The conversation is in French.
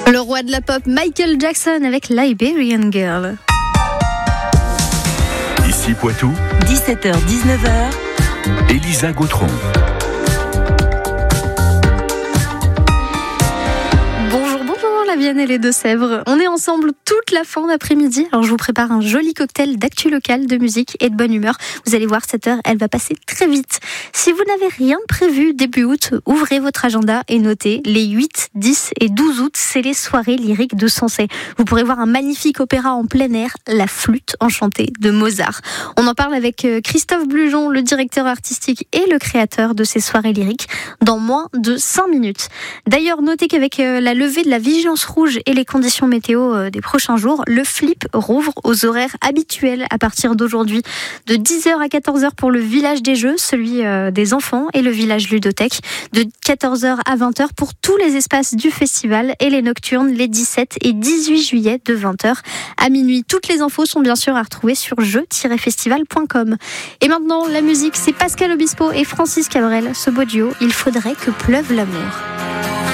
Le roi de la pop, Michael Jackson avec Liberian Girl. Ici Poitou, 17h-19h, Elisa Gautron. La Vienne et les Deux-Sèvres. On est ensemble toute la fin d'après-midi. Alors je vous prépare un joli cocktail d'actu locale, de musique et de bonne humeur. Vous allez voir, cette heure, elle va passer très vite. Si vous n'avez rien prévu début août, ouvrez votre agenda et notez les 8, 10 et 12 août, c'est les soirées lyriques de Sensé. Vous pourrez voir un magnifique opéra en plein air, La Flûte enchantée de Mozart. On en parle avec Christophe Blujon, le directeur artistique et le créateur de ces soirées lyriques, dans moins de 5 minutes. D'ailleurs, notez qu'avec la levée de la vigilance rouge et les conditions météo des prochains jours, le flip rouvre aux horaires habituels à partir d'aujourd'hui, de 10h à 14h pour le village des jeux, celui des enfants, et le village ludothèque, de 14h à 20h pour tous les espaces du festival, et les nocturnes les 17 et 18 juillet de 20h à minuit. Toutes les infos sont bien sûr à retrouver sur jeux-festival.com. Et maintenant, la musique, c'est Pascal Obispo et Francis Cabrel, ce beau duo, Il faudrait que pleuve l'amour.